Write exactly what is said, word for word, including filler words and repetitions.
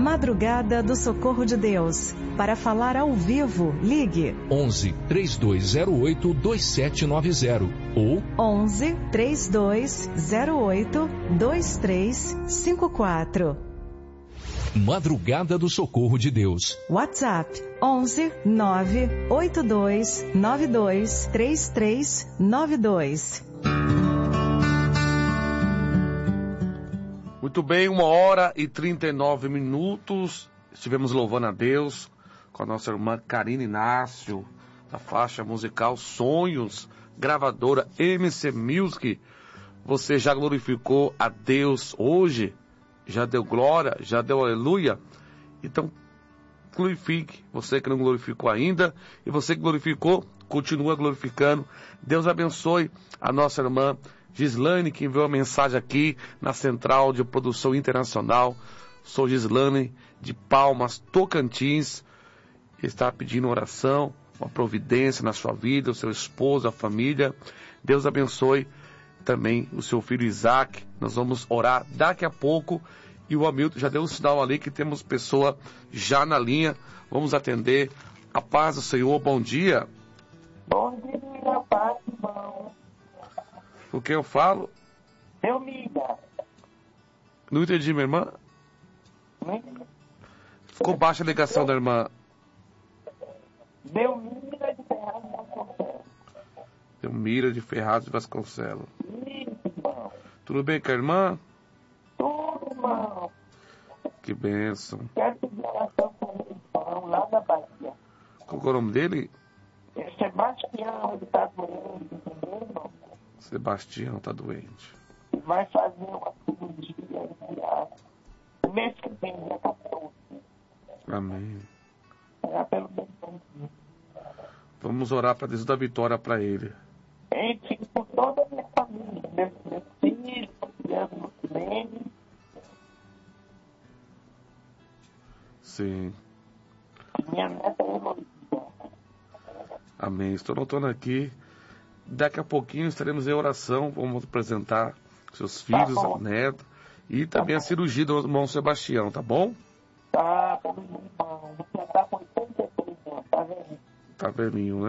Madrugada do Socorro de Deus. Para falar ao vivo, ligue onze, três dois zero oito, dois sete nove zero ou onze, três dois zero oito, dois três cinco quatro. Madrugada do Socorro de Deus. WhatsApp onze, nove oito dois nove dois três três nove dois. Muito bem, uma hora e trinta e nove minutos. Estivemos louvando a Deus com a nossa irmã Karine Inácio, da faixa musical Sonhos, gravadora M C Music. Você já glorificou a Deus hoje? Já deu glória? Já deu aleluia? Então, glorifique. Você que não glorificou ainda, e você que glorificou, continua glorificando. Deus abençoe a nossa irmã Gislane, que enviou a mensagem aqui na Central de Produção Internacional. Sou Gislane de Palmas, Tocantins. Está pedindo oração, uma providência na sua vida, o seu esposo, a família. Deus abençoe também o seu filho Isaac. Nós vamos orar daqui a pouco. E o Hamilton já deu um sinal ali que temos pessoa já na linha. Vamos atender. A paz do Senhor, bom dia. Bom dia, paz, irmão. O que eu falo? Delmira. Não entendi, minha irmã. Ficou baixa a ligação da irmã. Delmira de Ferraz de Vasconcelos. Delmira de Ferraz de Vasconcelos. Isso, irmão. Tudo bem com a irmã? Tudo, irmão. Que bênção. Quero pedir oração com o irmão lá da Bahia. Qual é o nome dele? É Sebastião, ele está doente, entendeu, irmão? Sebastião está doente. E vai fazer uma cirurgia dia, no mês que vem, dia quatorze. Amém. É pelo bem do Vamos orar para Deus dar vitória para ele. Gente, com toda a minha família, meus, meus filhos, crianças no silêncio. Sim. Minha neta é Heloísa. Amém. Estou notando aqui. Daqui a pouquinho estaremos em oração. Vamos apresentar seus filhos, Tá a neta. E também a cirurgia do irmão Sebastião, tá bom? Tá, tá, irmão. Você tá com oitenta e três anos, tá vendo? Tá velhinho, né?